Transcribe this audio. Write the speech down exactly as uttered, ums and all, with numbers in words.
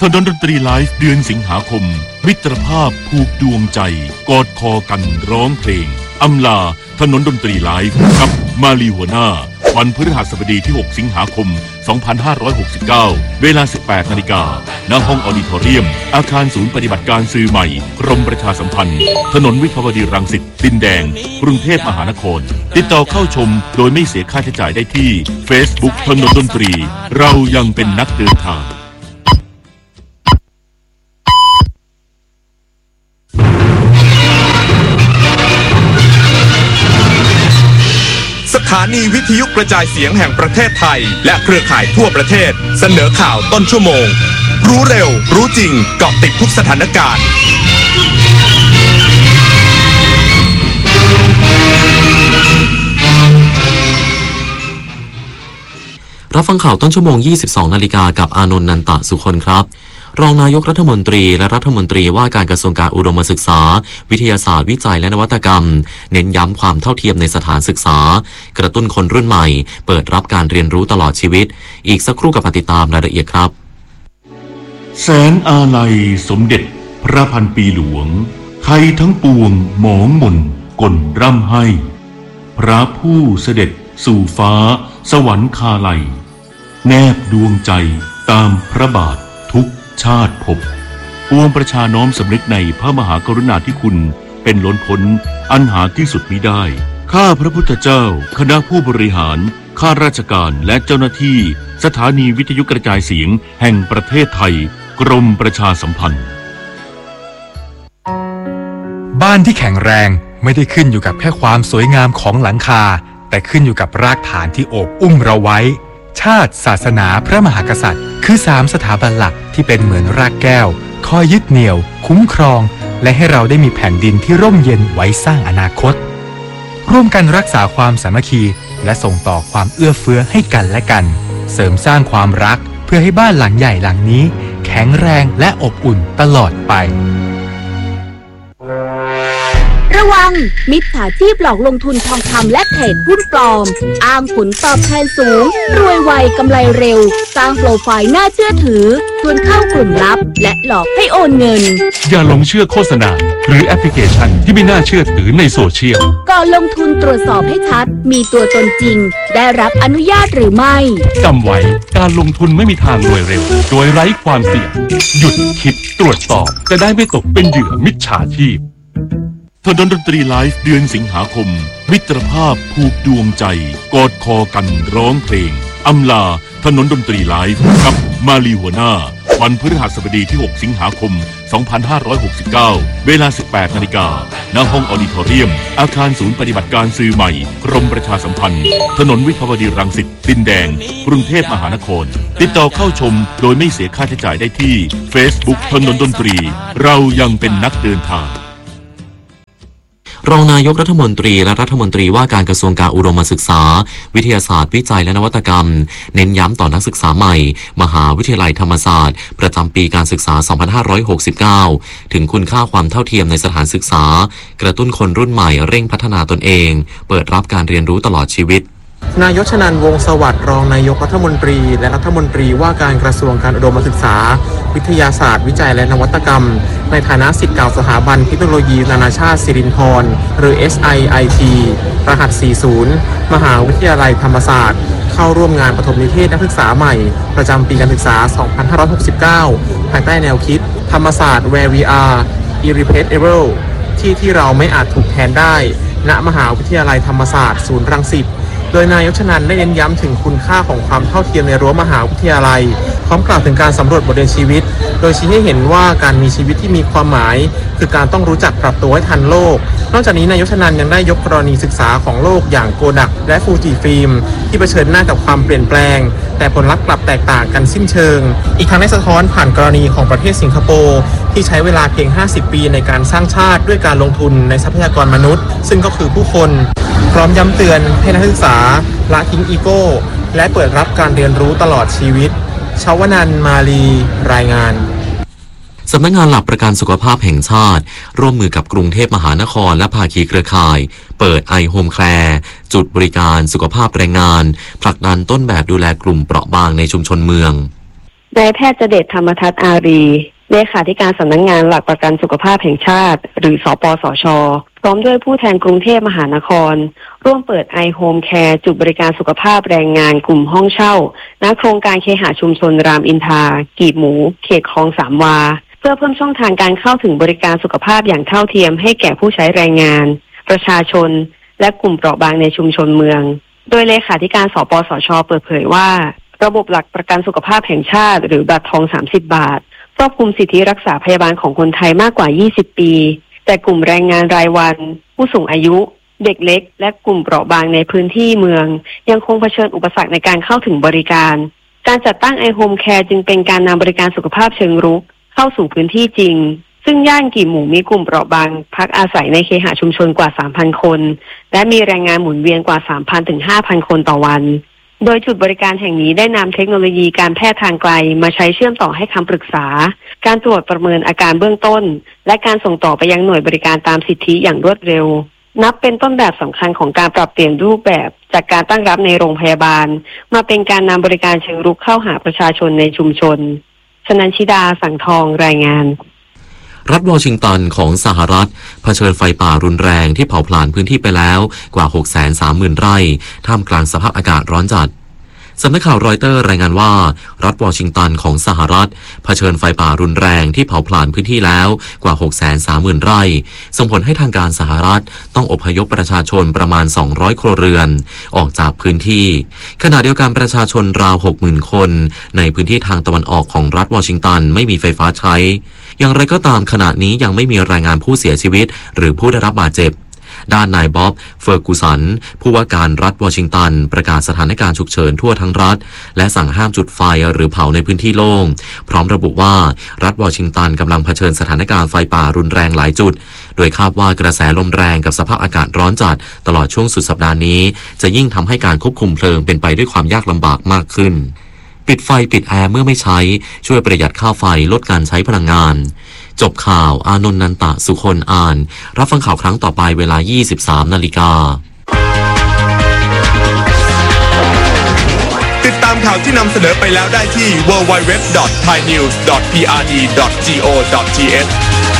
ถนนดนตรีไลฟ์เดือนสิงหาคมมิตรภาพผูกดวงใจกอดคอกันร้องเพลงอำลาถนนดนตรีไลฟ์กับมาลีหัวหน้าวันพฤหัสบดีที่หกสิงหาคมสองพันห้าร้อยหกสิบเก้าเวลา สิบแปดนาฬิกา ณ ห้องออดิทอเรียมอาคารศูนย์ปฏิบัติการสื่อใหม่กรมประชาสัมพันธ์ถนนวิภาวดีรังสิตดินแดงกรุงเทพมหานครติดต่อเข้าชมโดยไม่เสียค่าใช้จ่ายได้ที่ Facebook ถนนดนตรีเรายังเป็นนักเดินทางสถานีวิทยุกระจายเสียงแห่งประเทศไทยและเครือข่ายทั่วประเทศเสนอข่าวต้นชั่วโมงรู้เร็วรู้จริงเกาะติดทุกสถานการณ์รับฟังข่าวต้นชั่วโมง ยี่สิบสอง นาฬิกากับอานนท์ นันตะสุคนครับรองนายกรัฐมนตรีและรัฐมนตรีว่าการกระทรวงการอุดมศึกษาวิทยาศาสตร์วิจัยและนวัตกรรมเน้นย้ำความเท่าเทียมในสถานศึกษากระตุ้นคนรุ่นใหม่เปิดรับการเรียนรู้ตลอดชีวิตอีกสักครู่กับมาติดตามรายละเอียดครับแสนอาลัยสมเด็จพระพันปีหลวงไทยทั้งปวงหมองหม่นก่นร่ำให้พระผู้เสด็จสู่ฟ้าสวรรคาลัยแนบดวงใจตามพระบาททุกชาติภพปวงประชาน้อมสำนึกในพระมหากรุณาธิคุณเป็นล้นพ้นอันหาที่สุดมิได้ข้าพระพุทธเจ้าคณะผู้บริหารข้าราชการและเจ้าหน้าที่สถานีวิทยุกระจายเสียงแห่งประเทศไทยกรมประชาสัมพันธ์บ้านที่แข็งแรงไม่ได้ขึ้นอยู่กับแค่ความสวยงามของหลังคาแต่ขึ้นอยู่กับรากฐานที่โอบอุ้มเราไว้ชาติศาสนาพระมหากษัตริย์คือสามสถาบันหลักที่เป็นเหมือนรากแก้วคอยยึดเหนี่ยวคุ้มครองและให้เราได้มีแผ่นดินที่ร่มเย็นไว้สร้างอนาคตร่วมกันรักษาความสามัคคีและส่งต่อความเอื้อเฟื้อให้กันและกันเสริมสร้างความรักเพื่อให้บ้านหลังใหญ่หลังนี้แข็งแรงและอบอุ่นตลอดไประวังมิจฉาชีพหลอกลงทุนทองคำและเทรดหุ้นปลอมอ้างผลตอบแทนสูงรวยไวกำไรเร็วสร้างโปรไฟล์น่าเชื่อถือชวนเข้ากลุ่มลับและหลอกให้โอนเงินอย่าหลงเชื่อโฆษณาหรือแอปพลิเคชันที่ไม่น่าเชื่อถือในโซเชียลก่อนลงทุนตรวจสอบให้ชัดมีตัวตนจริงได้รับอนุญาตหรือไม่จำไว้การลงทุนไม่มีทางรวยเร็วโดยไร้ความเสี่ยงหยุดคิดตรวจสอบจะได้ไม่ตกเป็นเหยื่อมิจฉาชีพถนนดนตรีไลฟ์เดือนสิงหาคมมิตรภาพผูกดวงใจกอดคอกันร้องเพลงอำลาถนนดนตรีไลฟ์กับมาลีหัวหน้าวันพฤหัสบดีที่หกสิงหาคมสองพันห้าร้อยหกสิบเก้าเวลา สิบแปดนาฬิกา ณ ห้องออดิทอเรียมอาคารศูนย์ปฏิบัติการสื่อใหม่กรมประชาสัมพันธ์ถนนวิภาวดีรังสิตดินแดงกรุงเทพมหานครติดต่อเข้าชมโดยไม่เสียค่าใช้จ่ายได้ที่ Facebook ถนนดนตรีเรายังเป็นนักเดินทางรองนายกรัฐมนตรีและรัฐมนตรีว่าการกระทรวงการอุดมศึกษาวิทยาศาสตร์วิจัยและนวัตกรรมเน้นย้ำต่อนักศึกษาใหม่มหาวิทยาลัยธรรมศาสตร์ประจำปีการศึกษาสองพันห้าร้อยหกสิบเก้าถึงคุณค่าความเท่าเทียมในสถานศึกษากระตุ้นคนรุ่นใหม่เร่งพัฒนาตนเองเปิดรับการเรียนรู้ตลอดชีวิตนายชนันท์ วงศ์สวัสดิ์รองนายกรัฐมนตรีและรัฐมนตรีว่าการกระทรวงการอุดมศึกษาวิทยาศาสตร์วิจัยและนวัตกรรมในฐานะศิษย์เก่าสถาบันเทคโนโลยีนานาชาติสิรินธรหรือ เอส ไอ ไอ ที รหัส สี่สิบ มหาวิทยาลัยธรรมศาสตร์เข้าร่วมงานปฐมนิเทศนักศึกษาใหม่ประจำปีการศึกษา สองพันห้าร้อยหกสิบเก้า ภายใต้แนวคิดธรรมศาสตร์ where we are irreplaceable ที่ที่เราไม่อาจถูกแทนได้ณมหาวิทยาลัยธรรมศาสตร์ศูนย์รังสิตโดยนายชนันท์ได้เน้นย้ำถึงคุณค่าของความเท่าเทียมในรั้วมหาวิทยาลัยพร้อมกล่าวถึงการสำรวจบทเรียนชีวิตโดยชี้ให้เห็นว่าการมีชีวิตที่มีความหมายคือการต้องรู้จักปรับตัวให้ทันโลกนอกจากนี้นายชนันท์ยังได้ยกกรณีศึกษาของโลกอย่างโกดักและฟูจิฟิล์มที่เผชิญหน้ากับความเปลี่ยนแปลงแต่ผลลัพธ์กลับแตกต่างกันสิ้นเชิงอีกทั้งได้สะท้อนผ่านกรณีของประเทศสิงคโปร์ที่ใช้เวลาเพียงห้าสิบปีในการสร้างชาติด้วยการลงทุนในทรัพยากรมนุษย์ซึ่งก็คือผู้คนพร้อมย้ำเตือนให้นักศึกษาละทิ้งอีโก้และเปิดรับการเรียนรู้ตลอดชีวิตชวนันท์ มาลีรายงานสำนักงานหลักประกันสุขภาพแห่งชาติร่วมมือกับกรุงเทพมหานครและภาคีเครือข่ายเปิดไอโฮมแคร์จุดบริการสุขภาพแรงงานผลักดันต้นแบบดูแลกลุ่มเปราะบางในชุมชนเมืองนายแพทย์เจเดชธรรมทัศน์อารีเลขาธิการสำนักงานหลักประกันสุขภาพแห่งชาติหรือสปสช.พร้อมด้วยผู้แทนกรุงเทพมหานครร่วมเปิด ไอ โฮม แคร์ จุดบริการสุขภาพแรงงานกลุ่มห้องเช่าณโครงการเคหะชุมชนรามอินทรากีบหมูเขตคลองสามวาเพื่อเพิ่มช่องทางการเข้าถึงบริการสุขภาพอย่างเท่าเทียมให้แก่ผู้ใช้แรงงานประชาชนและกลุ่มเปราะบางในชุมชนเมืองโดยเลขาธิการสปสช.เปิดเผยว่าระบบหลักประกันสุขภาพแห่งชาติหรือบัตรทองสามสิบบาทครอบคลุมสิทธิรักษาพยาบาลของคนไทยมากกว่ายี่สิบปีแต่กลุ่มแรงงานรายวันผู้สูงอายุเด็กเล็กและกลุ่มเปราะบางในพื้นที่เมืองยังคงเผชิญอุปสรรคในการเข้าถึงบริการการจัดตั้ง ไอ โฮม แคร์ จึงเป็นการนำบริการสุขภาพเชิงรุกเข้าสู่พื้นที่จริงซึ่งย่านกีบหมูมีกลุ่มเปราะบางพักอาศัยในเคหะชุมชนกว่า สามพัน คนและมีแรงงานหมุนเวียนกว่า สามพัน ถึง ห้าพัน คนต่อวันโดยจุดบริการแห่งนี้ได้นำเทคโนโลยีการแพทย์ทางไกลมาใช้เชื่อมต่อให้คำปรึกษาการตรวจประเมินอาการเบื้องต้นและการส่งต่อไปยังหน่วยบริการตามสิทธิอย่างรวดเร็วนับเป็นต้นแบบสำคัญของการปรับเปลี่ยนรูปแบบจากการตั้งรับในโรงพยาบาลมาเป็นการนำบริการเชิงรุกเข้าหาประชาชนในชุมชนชนันชิดาสังทองรายงานรัฐวอชิงตันของสหรัฐเผชิญไฟป่ารุนแรงที่เผาผลาญพื้นที่ไปแล้วกว่า หกแสนสามหมื่น ไร่ท่ามกลางสภาพอากาศร้อนจัดสำนักข่าวรอยเตอร์รายงานว่ารัฐวอชิงตันของสหรัฐเผชิญไฟป่ารุนแรงที่เผาผลาญพื้นที่แล้วกว่า หกแสนสามหมื่น ไร่ส่งผลให้ทางการสหรัฐต้องอพยพประชาชนประมาณสองร้อยครัวเรือนออกจากพื้นที่ขณะเดียวกันประชาชนราว หกหมื่น คนในพื้นที่ทางตะวันออกของรัฐวอชิงตันไม่มีไฟฟ้าใช้อย่างไรก็ตามขณะนี้ยังไม่มีรายงานผู้เสียชีวิตหรือผู้ได้รับบาดเจ็บด้านนายบ๊อบเฟอร์กูสันผู้ว่าการรัฐวอชิงตันประกาศสถานการณ์ฉุกเฉินทั่วทั้งรัฐและสั่งห้ามจุดไฟหรือเผาในพื้นที่โล่งพร้อมระบุว่ารัฐวอชิงตันกำลังเผชิญสถานการณ์ไฟป่ารุนแรงหลายจุดโดยคาดว่ากระแสลมแรงกับสภาพอากาศร้อนจัดตลอดช่วงสุดสัปดาห์นี้จะยิ่งทำให้การควบคุมเพลิงเป็นไปด้วยความยากลำบากมากขึ้นปิดไฟปิดแอร์เมื่อไม่ใช้ช่วยประหยัดค่าไฟลดการใช้พลังงานจบข่าวอานนท์นันตะสุคนอ่านรับฟังข่าวครั้งต่อไปเวลา ยี่สิบสามนาฬิกาติดตามข่าวที่นำเสนอไปแล้วได้ที่ ดับเบิลยู ดับเบิลยู ดับเบิลยู ดอท ไทยนิวส์ ดอท พี อาร์ ดี ดอท โก ดอท ที เอช